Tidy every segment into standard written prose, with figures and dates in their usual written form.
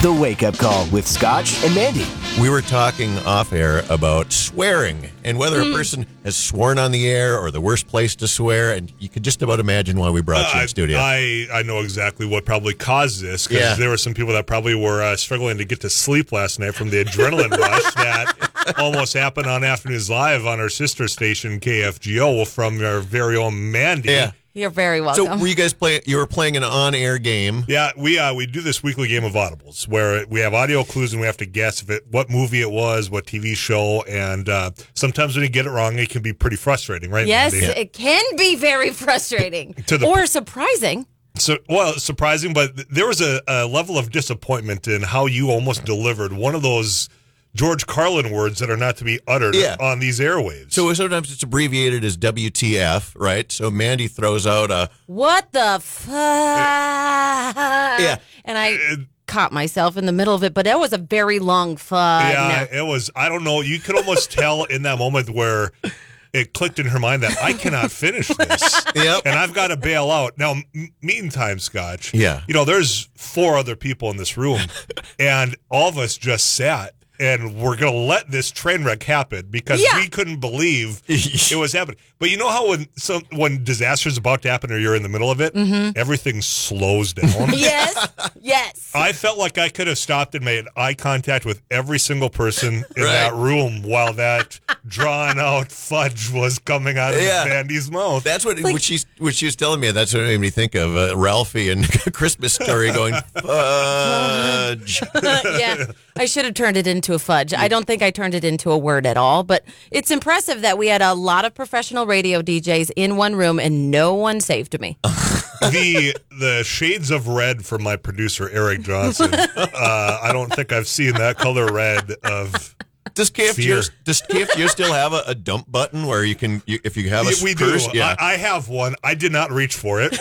The Wake Up Call with Scotch and Mandy. We were talking off air about swearing and whether a person has sworn on the air or the worst place to swear, and you could just about imagine why we brought you in studio. I know exactly what probably caused this, because there were some people that probably were struggling to get to sleep last night from the adrenaline rush that almost happened on Afternoons Live on our sister station, KFGO, from our very own Mandy. Yeah. You're very welcome. So were you guys playing? You were playing an on-air game. Yeah, we do this weekly game of audibles where we have audio clues and we have to guess what movie it was, what TV show, and sometimes when you get it wrong, it can be pretty frustrating, right? Yes, Mandy? it can be very frustrating or surprising. So, surprising, but there was a level of disappointment in how you almost delivered one of those George Carlin words that are not to be uttered on these airwaves. So sometimes it's abbreviated as WTF, right? So Mandy throws out a... What the fuck? Yeah. And I caught myself in the middle of it, but it was a very long fuck. Yeah, it was, I don't know, you could almost tell in that moment where it clicked in her mind that I cannot finish this. Yep. And I've got to bail out. Now, meantime, Scotch, Yeah. There's 4 other people in this room, and all of us just sat. And we're going to let this train wreck happen because we couldn't believe it was happening. But you know how when disaster is about to happen or you're in the middle of it, everything slows down? Yes. I felt like I could have stopped and made eye contact with every single person in that room while that drawn-out fudge was coming out of Mandy's mouth. That's what she was telling me. That's what made me think of Ralphie and Christmas Story going, fudge. Yeah, I should have turned it into a fudge. I don't think I turned it into a word at all, but it's impressive that we had a lot of professional radio DJs in one room and no one saved me. The shades of red from my producer, Eric Johnson. I don't think I've seen that color red of... Does KFGO still have a dump button where you can, if you have a we curse? do. Yeah. I have one. I did not reach for it.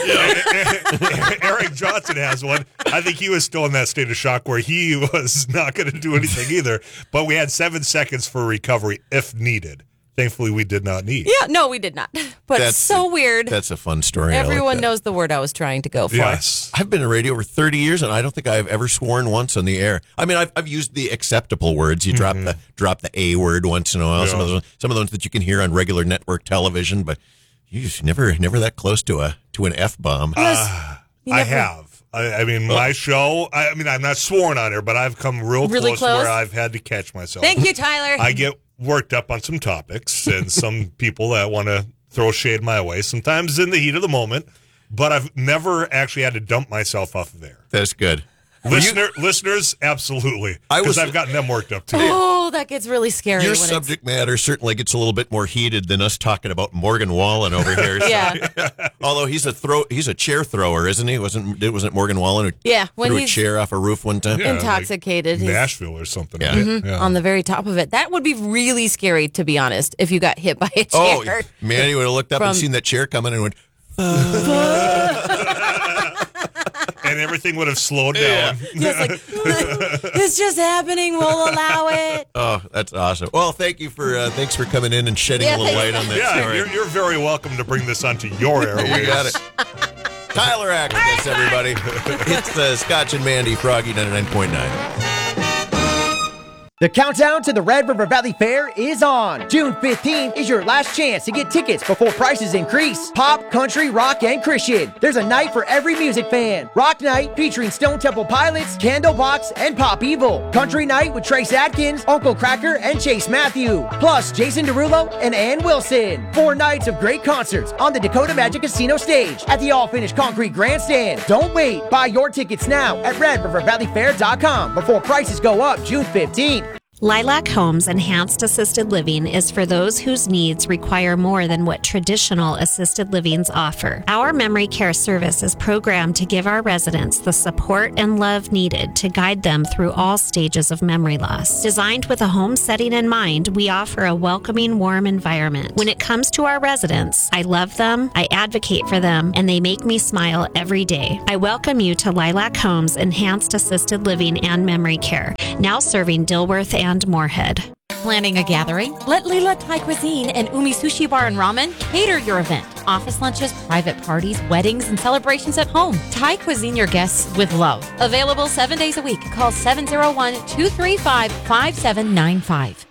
Eric Johnson has one. I think he was still in that state of shock where he was not going to do anything either. But we had 7 seconds for recovery if needed. Thankfully, we did not need. Yeah, no, we did not. But it's so weird. That's a fun story. Everyone knows the word I was trying to go for. Yes. I've been in radio over 30 years, and I don't think I've ever sworn once on the air. I mean, I've used the acceptable words. You drop the A word once in a while. Yeah. Some of those that you can hear on regular network television, but you just never that close to an F-bomb. I have. I mean, my show, I'm not sworn on here, but I've come really close where I've had to catch myself. Thank you, Tyler. I get worked up on some topics and some people that want to throw shade my way, sometimes in the heat of the moment, but I've never actually had to dump myself off of there. That's good. Listeners, absolutely, because I've gotten them worked up too. Oh, that gets really scary. Your subject matter certainly gets a little bit more heated than us talking about Morgan Wallen over here. Yeah. Although he's a chair thrower, isn't he? It wasn't Morgan Wallen who threw a chair off a roof one time? Yeah, intoxicated. Like Nashville or something. Yeah. On the very top of it. That would be really scary, to be honest, if you got hit by a chair. Oh, man, he would have looked up and seen that chair coming and went, and everything would have slowed down. Yes, it's just happening. We'll allow it. Oh, that's awesome. Well, thanks for coming in and shedding a little light on that story. You're very welcome to bring this onto your airwaves. You got it. Tyler Ackerman, everybody. It's the Scotch and Mandy Froggy 99.9. The countdown to the Red River Valley Fair is on. June 15th is your last chance to get tickets before prices increase. Pop, country, rock, and Christian. There's a night for every music fan. Rock night featuring Stone Temple Pilots, Candlebox, and Pop Evil. Country night with Trace Adkins, Uncle Cracker, and Chase Matthew. Plus Jason Derulo and Ann Wilson. 4 nights of great concerts on the Dakota Magic Casino stage at the all-finished concrete grandstand. Don't wait. Buy your tickets now at RedRiverValleyFair.com before prices go up June 15th. Lilac Homes Enhanced Assisted Living is for those whose needs require more than what traditional assisted livings offer. Our memory care service is programmed to give our residents the support and love needed to guide them through all stages of memory loss. Designed with a home setting in mind, we offer a welcoming, warm environment. When it comes to our residents, I love them, I advocate for them, and they make me smile every day. I welcome you to Lilac Homes Enhanced Assisted Living and Memory Care, now serving Dilworth and Moorhead. Planning a gathering? Let Lila Thai Cuisine and Umi Sushi Bar and Ramen cater your event. Office lunches, private parties, weddings, and celebrations at home. Thai Cuisine your guests with love. Available 7 days a week. Call 701-235-5795.